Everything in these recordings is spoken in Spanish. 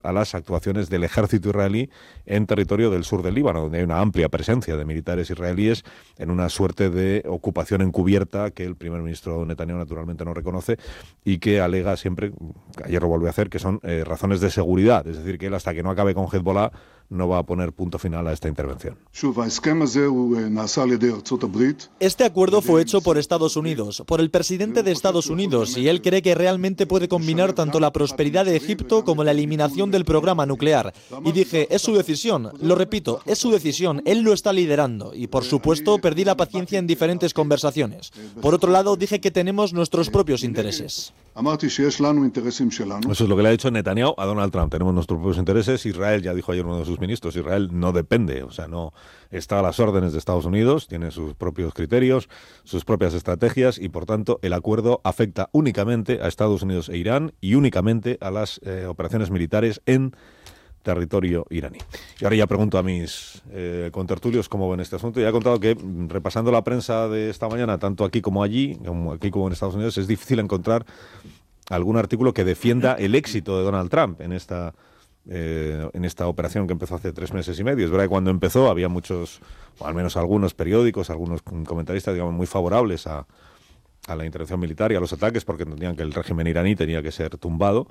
a las actuaciones del ejército israelí en territorio del sur del Líbano, donde hay una amplia presencia de militares israelíes en una suerte de ocupación encubierta que el primer ministro Netanyahu naturalmente no reconoce y que alega siempre, ayer lo volvió a hacer, que son razones de seguridad, es decir, que él hasta que no acabe con Hezbollah no va a poner punto final a esta intervención. Este acuerdo fue hecho por Estados Unidos, por el presidente de Estados Unidos, y él cree que realmente puede combinar tanto la prosperidad de Egipto como la eliminación del programa nuclear. Y dije, es su decisión, lo repito, es su decisión, él lo está liderando. Y por supuesto perdí la paciencia en diferentes conversaciones. Por otro lado, dije que tenemos nuestros propios intereses. Eso es lo que le ha dicho Netanyahu a Donald Trump. Tenemos nuestros propios intereses. Israel, ya dijo ayer uno de sus ministros, Israel no depende, o sea, no está a las órdenes de Estados Unidos, tiene sus propios criterios, sus propias estrategias y, por tanto, el acuerdo afecta únicamente a Estados Unidos e Irán y únicamente a las operaciones militares en territorio iraní. Y ahora ya pregunto a mis contertulios cómo ven este asunto. Ya he contado que, repasando la prensa de esta mañana, tanto aquí como allí, como aquí como en Estados Unidos, es difícil encontrar algún artículo que defienda el éxito de Donald Trump en esta operación que empezó hace 3 meses y medio. Es verdad que cuando empezó había muchos, o al menos algunos periódicos, algunos comentaristas, digamos, muy favorables a la intervención militar y a los ataques, porque entendían que el régimen iraní tenía que ser tumbado.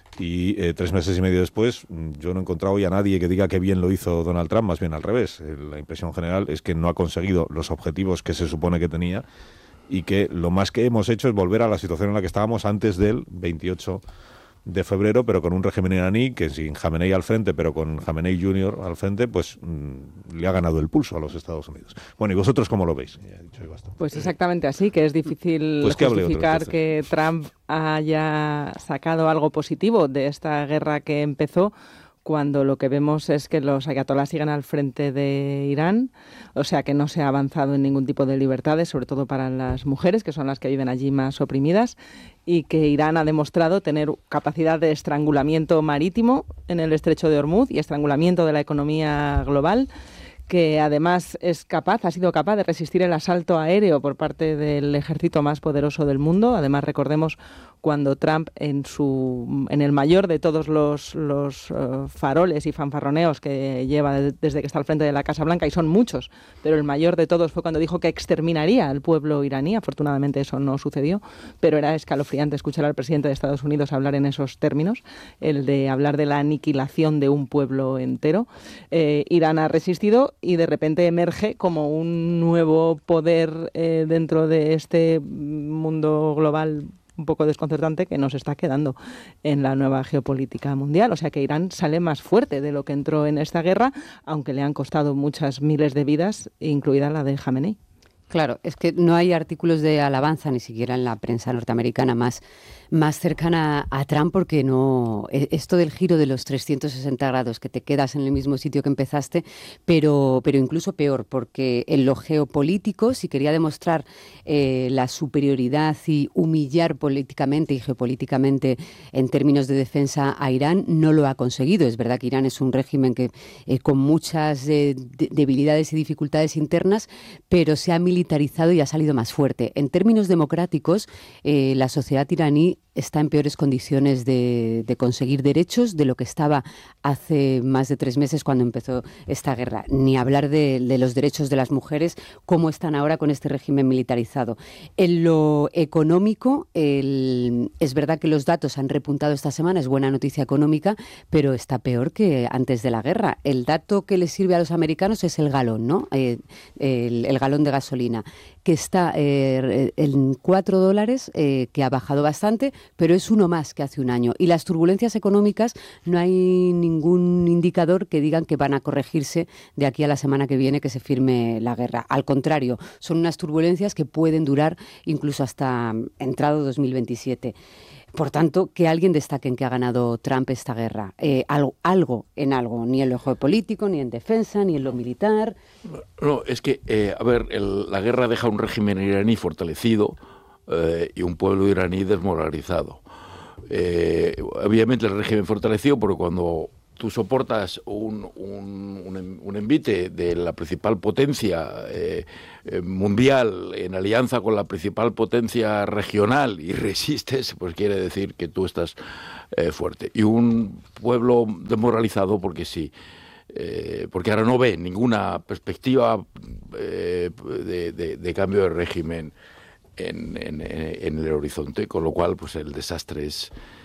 Y 3 meses y medio después, yo no he encontrado hoy a nadie que diga que bien lo hizo Donald Trump, más bien al revés. La impresión general es que no ha conseguido los objetivos que se supone que tenía y que lo más que hemos hecho es volver a la situación en la que estábamos antes del 28 de febrero, pero con un régimen iraní que sin Jamenei al frente, pero con Jamenei Jr. al frente, pues le ha ganado el pulso a los Estados Unidos. Bueno, ¿y vosotros cómo lo veis? Ya he dicho bastante. Pues exactamente así, que es difícil justificar que Trump haya sacado algo positivo de esta guerra que empezó, cuando lo que vemos es que los ayatolás siguen al frente de Irán, o sea que no se ha avanzado en ningún tipo de libertades, sobre todo para las mujeres, que son las que viven allí más oprimidas, y que Irán ha demostrado tener capacidad de estrangulamiento marítimo en el estrecho de Hormuz y estrangulamiento de la economía global, que además ha sido capaz de resistir el asalto aéreo por parte del ejército más poderoso del mundo. Además, recordemos cuando Trump, en el mayor de todos los faroles y fanfarroneos que lleva desde que está al frente de la Casa Blanca, y son muchos, pero el mayor de todos fue cuando dijo que exterminaría al pueblo iraní. Afortunadamente eso no sucedió, pero era escalofriante escuchar al presidente de Estados Unidos hablar en esos términos, el de hablar de la aniquilación de un pueblo entero. Irán ha resistido y de repente emerge como un nuevo poder dentro de este mundo global un poco desconcertante que nos está quedando en la nueva geopolítica mundial. O sea que Irán sale más fuerte de lo que entró en esta guerra, aunque le han costado muchas miles de vidas, incluida la de Jamenei. Claro, es que no hay artículos de alabanza ni siquiera en la prensa norteamericana más cercana a Trump, porque no, esto del giro de los 360 grados, que te quedas en el mismo sitio que empezaste, pero incluso peor, porque en lo geopolítico, si quería demostrar la superioridad y humillar políticamente y geopolíticamente en términos de defensa a Irán, no lo ha conseguido. Es verdad que Irán es un régimen que con muchas debilidades y dificultades internas, pero se ha militarizado y ha salido más fuerte. En términos democráticos, la sociedad iraní está en peores condiciones de conseguir derechos de lo que estaba hace más de 3 meses cuando empezó esta guerra. Ni hablar de los derechos de las mujeres, cómo están ahora con este régimen militarizado. En lo económico, es verdad que los datos han repuntado esta semana, es buena noticia económica, pero está peor que antes de la guerra. El dato que les sirve a los americanos es el galón, ¿no? El galón de gasolina, que está en $4, que ha bajado bastante, pero es uno más que hace un año. Y las turbulencias económicas, no hay ningún indicador que digan que van a corregirse de aquí a la semana que viene que se firme la guerra. Al contrario, son unas turbulencias que pueden durar incluso hasta entrado 2027. Por tanto, que alguien destaque en que ha ganado Trump esta guerra. Algo, ni en lo geopolítico, ni en defensa, ni en lo militar. No, es que, la guerra deja un régimen iraní fortalecido y un pueblo iraní desmoralizado. Obviamente el régimen fortalecido, porque cuando tú soportas un envite de la principal potencia mundial en alianza con la principal potencia regional y resistes, pues quiere decir que tú estás fuerte. Y un pueblo desmoralizado porque sí. Porque ahora no ve ninguna perspectiva de cambio de régimen en el horizonte, con lo cual pues el desastre es